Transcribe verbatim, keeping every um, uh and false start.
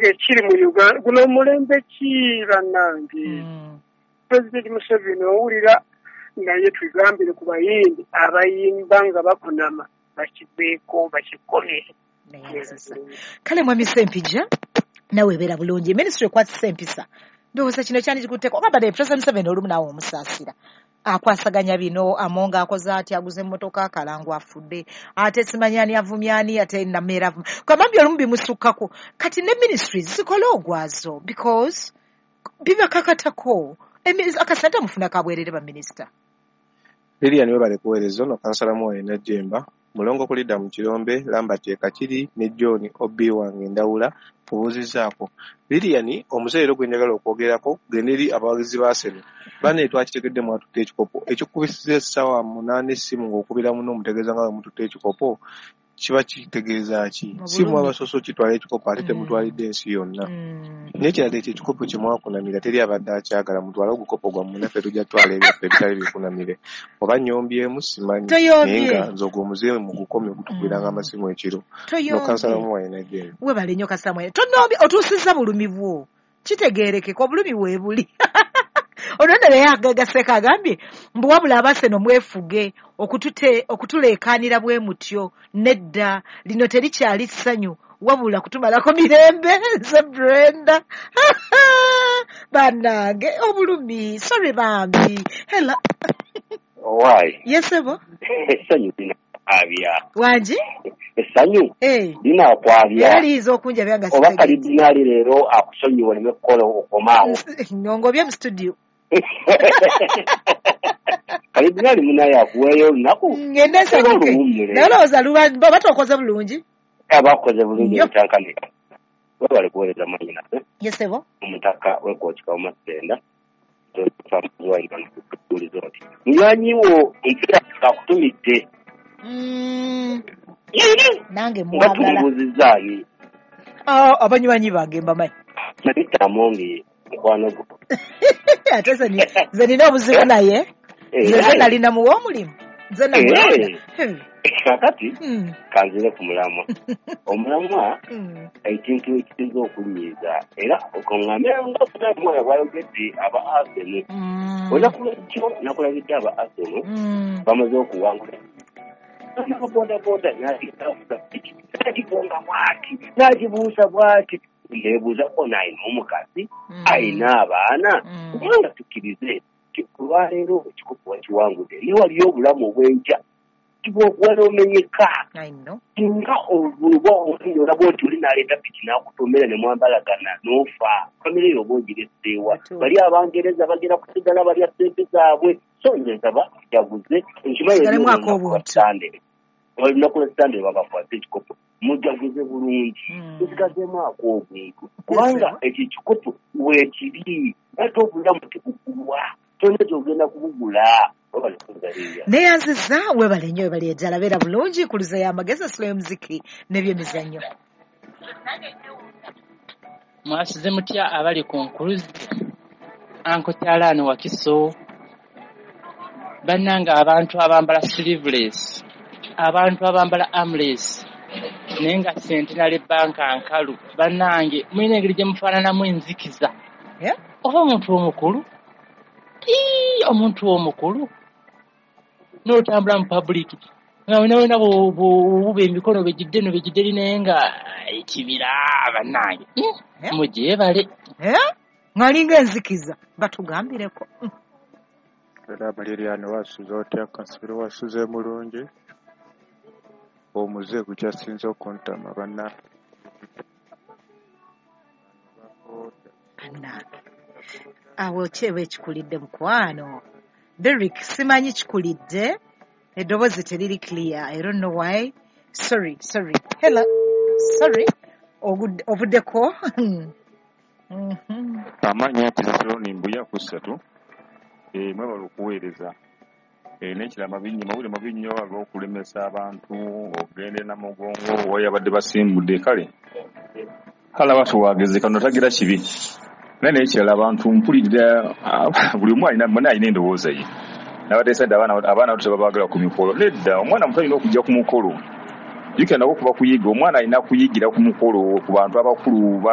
ekiziga ekiri mu Uganda guno omulembe ki bannange President Museveni owulira naye twigambire ku bayimbi abayimba nga bakunama bakibeeko bakikomere kale mwami Sempija nawe beera bulungi ministry ekwatisa empisa ndowooza kino kyandikikutteko oba badde President Museveni olumu naawe omusaasira akwasaganya bino amonga akoze ati aguze emmotoka akalangu afudde ate simanyani avumyani ate namera kamambi olumu bimusukkako kati ne ministries zikola ogwazo because bibakakatako akasente mufuna kabwerere ba minister Lilian we bale kuweereza ono kansala Mwoyo Najjemba mulongo kulidda mu Kirombe Lambert Kakiri ne John Obi wange Ndawula kubuuzizaako Lilian omuzeero gwe njagala okwogerako genderi abawagizi ba Sene bane twakitegedde mu atutte ekikopo ekikubisiza essaawa munaana essimu ng'okubira muno omutegeeza nga mututte ekikopo kiba kitegeeza ki si mwe abasoso kitwala ekikopo ate temutwalidde ensi yonna naye kiradde ekyo ekikopo kye mwakunamira teri abadde akyagala mutwale ogukopo gwa munaffe tujja tutwala ebyaffe ebitali bikunamire oba nnyombyemu simanyi naye nga nzoga omuzeewe mu gukomye gutukubiranga amasimu ekiro no kansala Mwoyo Najjemba webale nnyo kansala Mwoyo tonnombye otuusizza bulumi bwo kitegeerekeka obulumi weebuli Ononda naye agagaseka agambye mbu wabula abaseno mwefuge okutute okutuleekaanira bwe mutyo nedda lino terikyali ssanyu wabula kutumalako mirembe ze Brenda bannange obulumi sorry bambi hela why yesebo essanyu lina abya wanji essanyu eh lina kwabya yaliiza okunja byanga oba kalidinaali leero akusonyiwa oleme kukola okomaawo nongobye mu studio kalidinaali munaye akuweeyo olunaku ngende nsabuke nalowooza baba tokoze bulungi abakoze bulungi omutankanika we bali kuweereza manyina yesebo omutaka wekookika omasenda tofamuziwainokuuliza oti munywanyiwo mpira akutumidde nange mwagala tumubuuzizaani abanywanyi bange mbamanyi nabitamongi mukwano gwo ate ze nina obuzibu naye ze nalina muwa omulimu ze namulonda kakati kanzire ku mulamwa omulamwa ekintu ekisinza okunyiiza era okoŋŋamira nga kutamwoyo bwayogedde aba Arsenal onakulakyo nakulabidde aba Arsenal bamaze okuwangula boda boda nagigonga bwati nagibuusa bwati nebuuza ona ayina omukazi ayina abaana kubanga tukkirize olwaleero ekikopo wakiwangudde naye waliyo obulamu obwenja kibwokuwa n'omenyeka singa oluba olaba oti oli n'aleeta piki n'akutomera ne mwambalagana n'ofa famire yo oba ogireseewa bali abangereza bagera kusigala balya ssente zaabwe so nze nsaba jaguze nkimayeolunaku lwa sande babakwasa ekikopo mujaguze bulungi tusigazeemu ak'obuntu kubanga ekyo ekikopo weekiri ate obulamu tebugulwa tonna gy'ogenda kubugula neyanziza webale nnyo webale ejjala beera bulungi kuluza y'amagezi esula y'omuziki n'ebyemizannyo mwasize mutya abali ku nkuluzi Anko Kyalaani Wakiso bannanga abantu abambala sleeveless abantu abambala armless naye nga Centenary Bank nkalu bannange mulina engeri gye mufaananamu enzikiza oba omuntu omukulu omuntu omukulu n'otambula mu public nga wena wena buba emikono begidde no begidde naye nga ekibira bannange mugyebale ng'alinga enzikiza batugambireko era Baliriano wasuze otya Kasiro wasuze mulungi omuze gukyasinza okuntama banna awo kyeba ekikulidde mukwano Derek simanyi kikulidde eddoboozi teriri clear I don't know why sorry sorry hello sorry ovuddeko amanya ati Zesironi mbuya ku ssatu mwebala okuweereza n'ekirama bingi mawulire mabi nnyo ag'okulemesa abantu ogende namugongo wayabadde basimbudde kale kala batuwageze kano tagira kibi naye n'ekirala abantu mpulirira buli omu alina mwana alina endowooza ye nabateesadde abaana batu tebabaagala ku mikolo nedda omwana muto alina okujja ku mukolo jukira nabo okuba kuyiga omwana alina kuyigira ku mukolo ku bantu abakulu